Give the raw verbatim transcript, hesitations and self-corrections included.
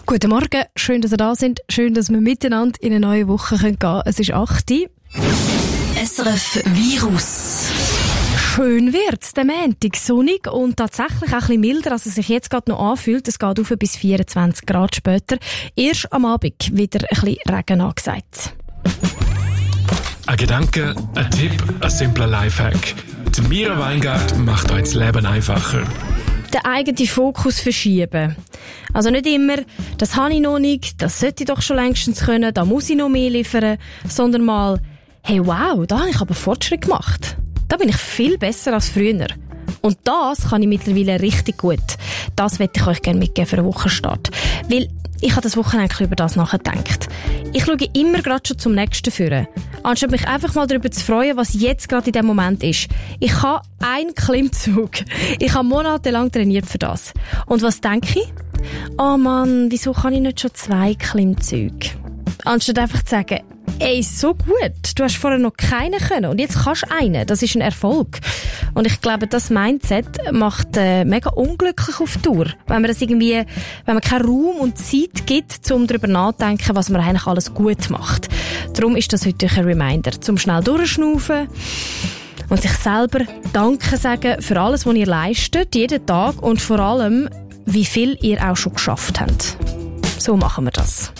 Guten Morgen, schön, dass ihr da sind. Schön, dass wir miteinander in eine neue Woche gehen können. Es ist acht Uhr. S R F Virus. Schön wird's, der Montag, sonnig und tatsächlich auch ein bisschen milder, als es sich jetzt gerade noch anfühlt. Es geht auf bis vierundzwanzig Grad später. Erst am Abend wieder ein bisschen Regen angesagt. Ein Gedanke, ein Tipp, ein simpler Lifehack. Die Mira Weingart macht euch das Leben einfacher. Den eigenen Fokus verschieben. Also nicht immer, das habe ich noch nicht, das sollte ich doch schon längstens können, da muss ich noch mehr liefern, sondern mal, hey wow, da habe ich aber Fortschritt gemacht. Da bin ich viel besser als früher. Und das kann ich mittlerweile richtig gut. Das möchte ich euch gerne mitgeben für einen Wochenstart. Weil ich habe das Wochenende über das nachgedacht. Ich schaue immer gerade schon zum nächsten führen. Anstatt mich einfach mal darüber zu freuen, was jetzt gerade in dem Moment ist. Ich habe einen Klimmzug. Ich habe monatelang trainiert für das. Und was denke ich? Oh Mann, wieso kann ich nicht schon zwei Klimmzüge? Anstatt einfach zu sagen, ey, so gut, du hast vorher noch keinen können und jetzt kannst du einen. Das ist ein Erfolg. Und ich glaube, das Mindset macht äh, mega unglücklich auf Dauer. Wenn man das irgendwie, wenn man keinen Raum und Zeit gibt, um darüber nachzudenken, was man eigentlich alles gut macht. Darum ist das heute ein Reminder, zum schnell durchschnaufen und sich selber Danke sagen für alles, was ihr leistet, jeden Tag und vor allem, wie viel ihr auch schon geschafft habt. So machen wir das.